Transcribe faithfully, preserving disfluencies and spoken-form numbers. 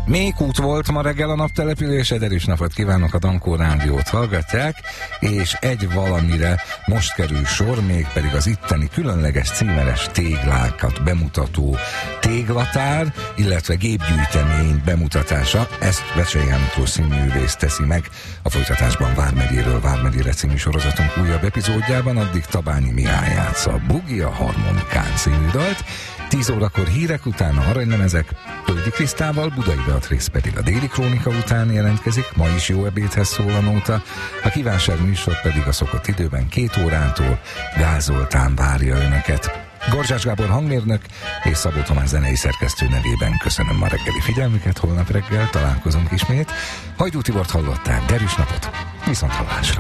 Még út volt ma reggel a naptelepülésed, erős napot kívánok, a Dankó Rádiót hallgatják, és egy valamire most kerül sor, még pedig az itteni különleges címeres téglákat bemutató téglatár, illetve gépgyűjtemény bemutatása. Ezt Vecsei Miklós színművész teszi meg a folytatásban Vármegyéről Vármegyére című sorozatunk újabb epizódjában. Addig Tabányi Mihály játsza a Bugi a harmonikán című dalt. tíz órakor hírek után aranylemezek, Tölgyi Krisztával, Budai Beatrice pedig a Déli Krónika után jelentkezik, ma is jó ebédhez szól a nóta, a kívánság műsor pedig a szokott időben két órától Gál Zoltán várja önöket. Gorzsás Gábor hangmérnök és Szabó Tomás zenei szerkesztő nevében köszönöm a reggeli figyelmüket, holnap reggel találkozunk ismét. Hajdú Tibort hallották, derűs napot, viszont hallásra!